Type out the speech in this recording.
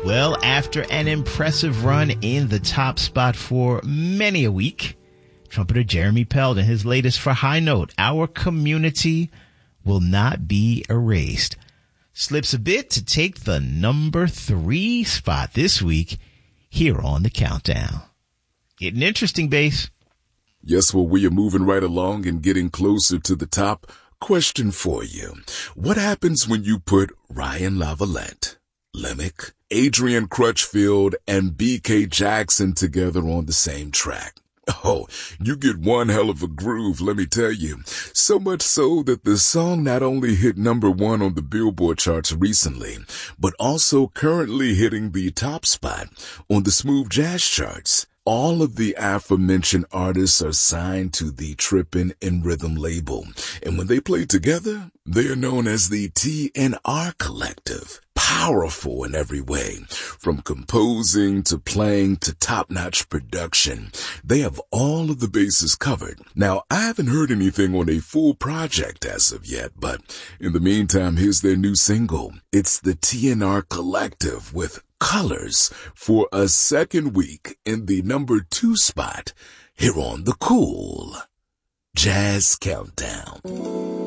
Well, after an impressive run in the top spot for many a week, trumpeter Jeremy Peld and his latest for High Note, Our Community Will Not Be Erased, slips a bit to take the number 3 spot this week here on the Countdown. Getting interesting, Bass. Yes, well, we are moving right along and getting closer to the top. Question for you. What happens when you put Ryan Lavalette, Lemick, Adrian Crutchfield, and BK Jackson together on the same track? Oh, you get one hell of a groove, let me tell you. So much so that the song not only hit number 1 on the Billboard charts recently, but also currently hitting the top spot on the Smooth Jazz charts. All of the aforementioned artists are signed to the Trippin' in Rhythm label, and when they play together, they are known as the TNR Collective. Powerful in every way, from composing to playing to top-notch production. They have all of the bases covered. Now, I haven't heard anything on a full project as of yet, but in the meantime, here's their new single. It's the TNR Collective with Colors for a second week in the number 2 spot here on the Cool Jazz Countdown.